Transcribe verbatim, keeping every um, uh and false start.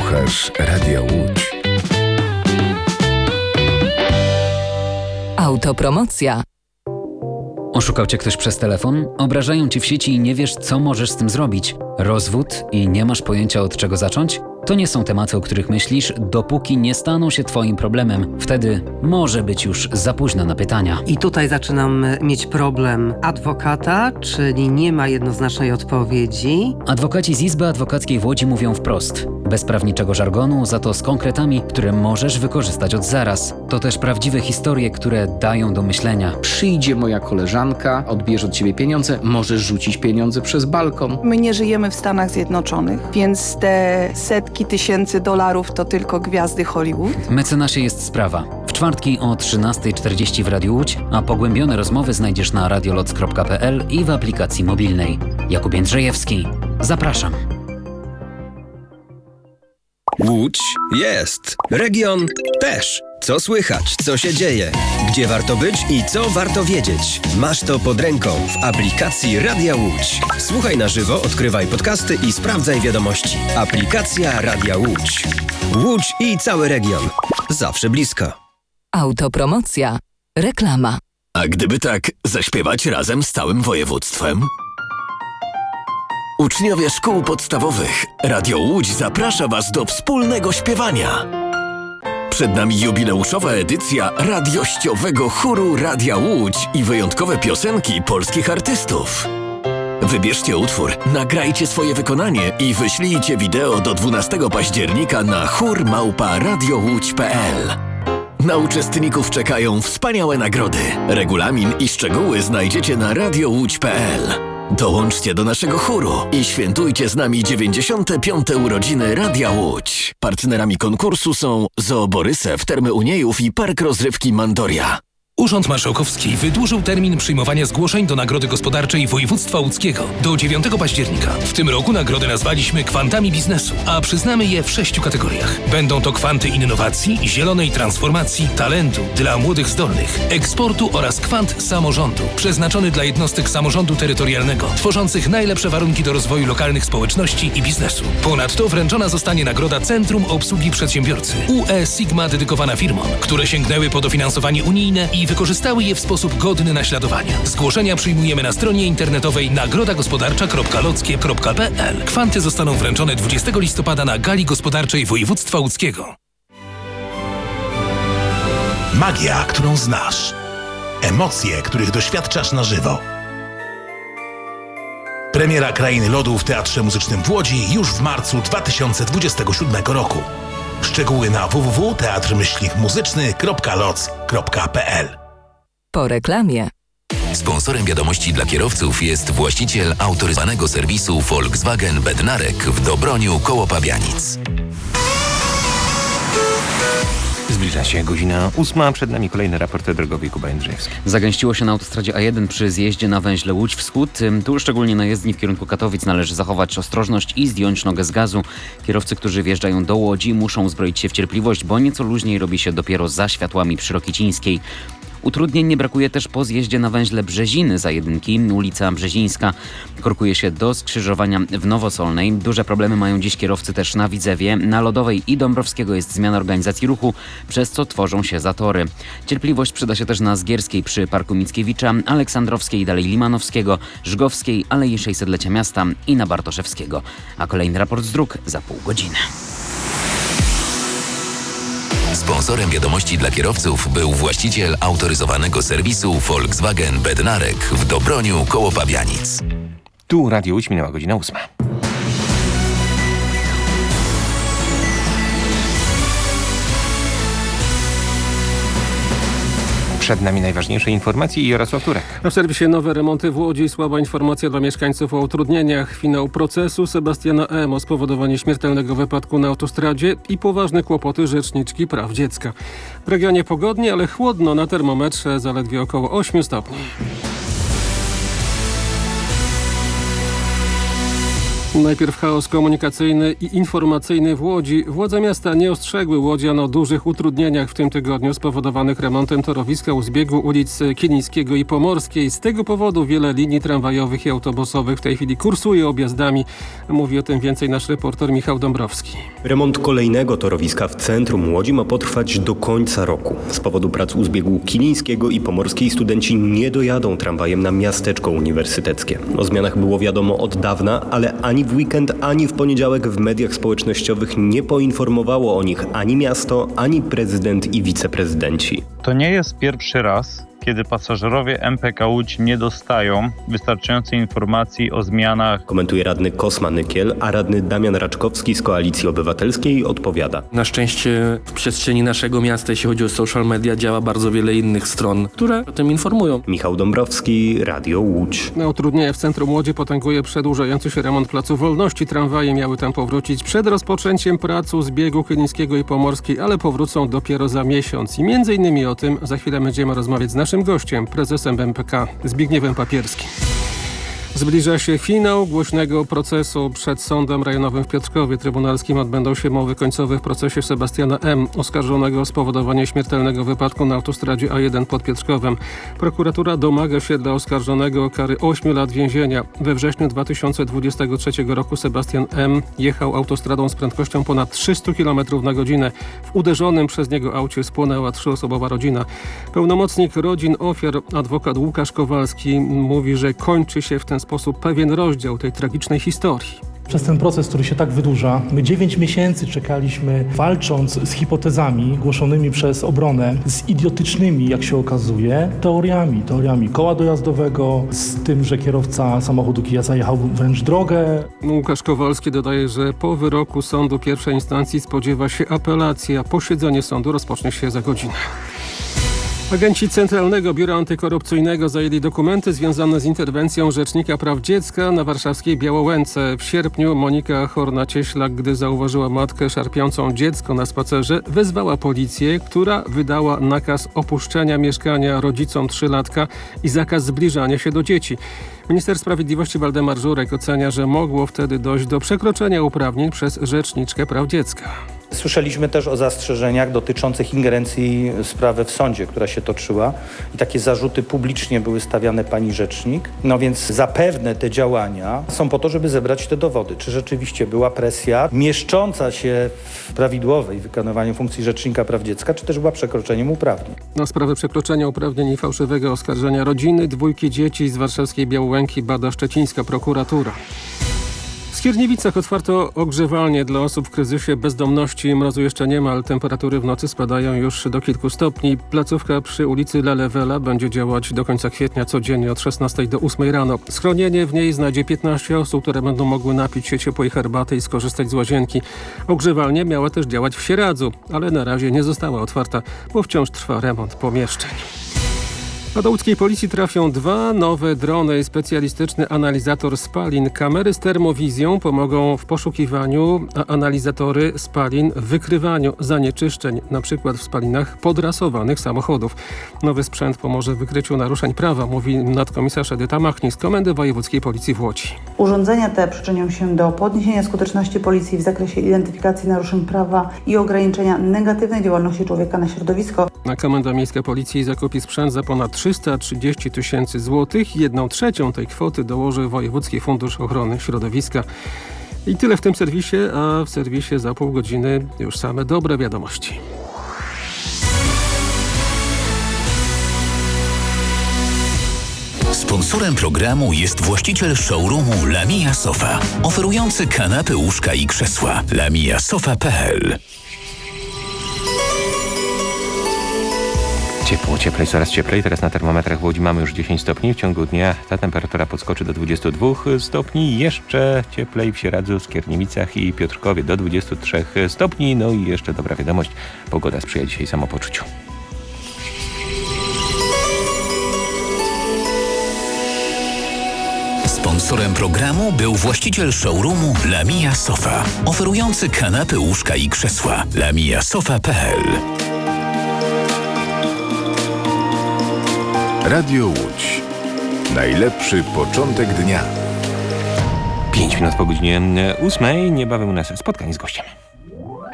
Słuchasz Radia Łódź. Autopromocja. Oszukał cię ktoś przez telefon? Obrażają ci w sieci i nie wiesz, co możesz z tym zrobić? Rozwód i nie masz pojęcia, od czego zacząć? To nie są tematy, o których myślisz, dopóki nie staną się twoim problemem. Wtedy może być już za późno na pytania. I tutaj zaczynam mieć problem adwokata, czyli nie ma jednoznacznej odpowiedzi. Adwokaci z Izby Adwokackiej w Łodzi mówią wprost. Bez prawniczego żargonu, za to z konkretami, które możesz wykorzystać od zaraz. To też prawdziwe historie, które dają do myślenia. Przyjdzie moja koleżanka, odbierze od ciebie pieniądze, możesz rzucić pieniądze przez balkon. My nie żyjemy w Stanach Zjednoczonych, więc te setki tysięcy dolarów to tylko gwiazdy Hollywood. Mecenasie jest sprawa. W czwartki o trzynasta czterdzieści w Radiu Łódź, a pogłębione rozmowy znajdziesz na radioloc kropka p l i w aplikacji mobilnej. Jakub Jędrzejewski. Zapraszam. Łódź jest. Region też. Co słychać, co się dzieje, gdzie warto być i co warto wiedzieć. Masz to pod ręką w aplikacji Radia Łódź. Słuchaj na żywo, odkrywaj podcasty i sprawdzaj wiadomości. Aplikacja Radia Łódź. Łódź i cały region. Zawsze blisko. Autopromocja. Reklama. A gdyby tak zaśpiewać razem z całym województwem? Uczniowie szkół podstawowych, Radio Łódź zaprasza Was do wspólnego śpiewania. Przed nami jubileuszowa edycja radiościowego chóru Radia Łódź i wyjątkowe piosenki polskich artystów. Wybierzcie utwór, nagrajcie swoje wykonanie i wyślijcie wideo do dwunastego października na chór małpa radiołódź kropka p l. Na uczestników czekają wspaniałe nagrody. Regulamin i szczegóły znajdziecie na radiołódź kropka p l. Dołączcie do naszego chóru i świętujcie z nami dziewięćdziesiąte piąte urodziny Radia Łódź. Partnerami konkursu są Zoo Borysew, Termy Uniejów i Park Rozrywki Mandoria. Urząd Marszałkowski wydłużył termin przyjmowania zgłoszeń do Nagrody Gospodarczej Województwa Łódzkiego do dziewiątego października. W tym roku nagrodę nazwaliśmy Kwantami Biznesu, a przyznamy je w sześciu kategoriach. Będą to kwanty innowacji, zielonej transformacji, talentu dla młodych zdolnych, eksportu oraz kwant samorządu, przeznaczony dla jednostek samorządu terytorialnego, tworzących najlepsze warunki do rozwoju lokalnych społeczności i biznesu. Ponadto wręczona zostanie nagroda Centrum Obsługi Przedsiębiorcy U E Sigma dedykowana firmom, które sięgnęły po dofinansowanie unijne i wykorzystały je w sposób godny naśladowania. Zgłoszenia przyjmujemy na stronie internetowej nagroda gospodarcza kropka lockie kropka p l. Kwanty zostaną wręczone dwudziestego listopada na Gali Gospodarczej Województwa Łódzkiego. Magia, którą znasz. Emocje, których doświadczasz na żywo. Premiera Krainy Lodu w Teatrze Muzycznym w Łodzi już w marcu dwa tysiące dwudziestego siódmego roku. Szczegóły na w w w kropka teatr muzyczny kropka loc kropka p l. Po reklamie. Sponsorem wiadomości dla kierowców jest właściciel autoryzowanego serwisu Volkswagen Bednarek w Dobroniu koło Pabianic. Zbliża się godzina ósma, przed nami kolejny raport drogowy. Kuba Jędrzejewski. Zagęściło się na autostradzie A jeden przy zjeździe na węźle Łódź Wschód. Tu szczególnie na jezdni w kierunku Katowic należy zachować ostrożność i zdjąć nogę z gazu. Kierowcy, którzy wjeżdżają do Łodzi, muszą uzbroić się w cierpliwość, bo nieco luźniej robi się dopiero za światłami przy Rokicińskiej. Utrudnień nie brakuje też po zjeździe na węźle Brzeziny za jedynki, ulica Brzezińska. Korkuje się do skrzyżowania w Nowosolnej. Duże problemy mają dziś kierowcy też na Widzewie. Na Lodowej i Dąbrowskiego jest zmiana organizacji ruchu, przez co tworzą się zatory. Cierpliwość przyda się też na Zgierskiej przy Parku Mickiewicza, Aleksandrowskiej, dalej Limanowskiego, Żgowskiej, Alei sześćsetlecia Miasta i na Bartoszewskiego. A kolejny raport z dróg za pół godziny. Sponsorem wiadomości dla kierowców był właściciel autoryzowanego serwisu Volkswagen Bednarek w Dobroniu koło Pabianic. Tu Radio Łódź, minęła godzina ósma. Przed nami najważniejsze informacje i Jarosław Turek. W serwisie nowe remonty w Łodzi, słaba informacja dla mieszkańców o utrudnieniach. Finał procesu Sebastiana M. o spowodowanie śmiertelnego wypadku na autostradzie i poważne kłopoty Rzeczniczki Praw Dziecka. W regionie pogodnie, ale chłodno, na termometrze zaledwie około ośmiu stopni. Najpierw chaos komunikacyjny i informacyjny w Łodzi. Władze miasta nie ostrzegły łodzian o dużych utrudnieniach w tym tygodniu spowodowanych remontem torowiska u zbiegu ulic Kilińskiego i Pomorskiej. Z tego powodu wiele linii tramwajowych i autobusowych w tej chwili kursuje objazdami. Mówi o tym więcej nasz reporter Michał Dąbrowski. Remont kolejnego torowiska w centrum Łodzi ma potrwać do końca roku. Z powodu prac u zbiegu Kilińskiego i Pomorskiej studenci nie dojadą tramwajem na miasteczko uniwersyteckie. O zmianach było wiadomo od dawna, ale ani w weekend, ani w poniedziałek w mediach społecznościowych nie poinformowało o nich ani miasto, ani prezydent i wiceprezydenci. To nie jest pierwszy raz, kiedy pasażerowie M P K Łódź nie dostają wystarczającej informacji o zmianach. Komentuje radny Kosma Nykiel, a radny Damian Raczkowski z Koalicji Obywatelskiej odpowiada. Na szczęście w przestrzeni naszego miasta, jeśli chodzi o social media, działa bardzo wiele innych stron, które o tym informują. Michał Dąbrowski, Radio Łódź. Na utrudnienia w centrum Łodzi potęguje przedłużający się remont Placu Wolności. Tramwaje miały tam powrócić przed rozpoczęciem prac u zbiegu Kilińskiego i Pomorskiej, ale powrócą dopiero za miesiąc. I między innymi o tym za chwilę będziemy rozmawiać z naszym Naszym gościem, prezesem M P K Zbigniewem Papierskim. Zbliża się finał głośnego procesu przed Sądem Rejonowym w Piotrkowie Trybunalskim. Odbędą się mowy końcowe w procesie Sebastiana M., oskarżonego o spowodowanie śmiertelnego wypadku na autostradzie A jeden pod Piotrkowem. Prokuratura domaga się dla oskarżonego kary ośmiu lat więzienia. We wrześniu dwa tysiące dwudziestego trzeciego roku Sebastian M. jechał autostradą z prędkością ponad trzysta kilometrów na godzinę. W uderzonym przez niego aucie spłonęła trzyosobowa rodzina. Pełnomocnik rodzin ofiar, adwokat Łukasz Kowalski, mówi, że kończy się w ten sposób pewien rozdział tej tragicznej historii. Przez ten proces, który się tak wydłuża, my dziewięć miesięcy czekaliśmy, walcząc z hipotezami głoszonymi przez obronę, z idiotycznymi, jak się okazuje, teoriami. Teoriami koła dojazdowego, z tym, że kierowca samochodu Kia zajechał wręcz drogę. Łukasz Kowalski dodaje, że po wyroku sądu pierwszej instancji spodziewa się apelacji, a posiedzenie sądu rozpocznie się za godzinę. Agenci Centralnego Biura Antykorupcyjnego zajęli dokumenty związane z interwencją Rzecznika Praw Dziecka na warszawskiej Białołęce. W sierpniu Monika Horna-Cieślak, gdy zauważyła matkę szarpiącą dziecko na spacerze, wezwała policję, która wydała nakaz opuszczenia mieszkania rodzicom trzylatka i zakaz zbliżania się do dzieci. Minister Sprawiedliwości Waldemar Żurek ocenia, że mogło wtedy dojść do przekroczenia uprawnień przez Rzeczniczkę Praw Dziecka. Słyszeliśmy też o zastrzeżeniach dotyczących ingerencji sprawy w sądzie, która się toczyła i takie zarzuty publicznie były stawiane pani rzecznik. No więc zapewne te działania są po to, żeby zebrać te dowody. Czy rzeczywiście była presja mieszcząca się w prawidłowej wykonywaniu funkcji Rzecznika Praw Dziecka, czy też była przekroczeniem uprawnień. Na sprawę przekroczenia uprawnień i fałszywego oskarżenia rodziny dwójki dzieci z warszawskiej Białołęki bada szczecińska prokuratura. W Skierniewicach otwarto ogrzewalnię dla osób w kryzysie bezdomności. Mrozu jeszcze nie ma, ale temperatury w nocy spadają już do kilku stopni. Placówka przy ulicy Lelewela będzie działać do końca kwietnia codziennie od szesnastej do ósmej rano. Schronienie w niej znajdzie piętnaście osób, które będą mogły napić się ciepłej herbaty i skorzystać z łazienki. Ogrzewalnia miała też działać w Sieradzu, ale na razie nie została otwarta, bo wciąż trwa remont pomieszczeń. A do łódzkiej policji trafią dwa nowe drony, specjalistyczny analizator spalin. Kamery z termowizją pomogą w poszukiwaniu, a analizatory spalin w wykrywaniu zanieczyszczeń, np. w spalinach podrasowanych samochodów. Nowy sprzęt pomoże w wykryciu naruszeń prawa, mówi nadkomisarz Edyta Machnik z Komendy Wojewódzkiej Policji w Łodzi. Urządzenia te przyczynią się do podniesienia skuteczności policji w zakresie identyfikacji naruszeń prawa i ograniczenia negatywnej działalności człowieka na środowisko. A Komenda Miejska Policji zakupi sprzęt za ponad trzysta trzydzieści tysięcy złotych. Jedną trzecią tej kwoty dołoży Wojewódzki Fundusz Ochrony Środowiska. I tyle w tym serwisie, a w serwisie za pół godziny już same dobre wiadomości. Sponsorem programu jest właściciel showroomu Lamia Sofa, oferujący kanapy, łóżka i krzesła. lamia sofa kropka p l. Ciepło, cieplej, coraz cieplej. Teraz na termometrach w Łodzi mamy już dziesięć stopni. W ciągu dnia ta temperatura podskoczy do dwudziestu dwóch stopni. Jeszcze cieplej w Sieradzu, Skierniewicach i Piotrkowie do dwudziestu trzech stopni. No i jeszcze dobra wiadomość, pogoda sprzyja dzisiaj samopoczuciu. Sponsorem programu był właściciel showroomu Lamia Sofa, oferujący kanapy, łóżka i krzesła. lamia sofa kropka p l. Radio Łódź. Najlepszy początek dnia. pięć minut po godzinie ósmej. Niebawem u nas spotkanie z gościem.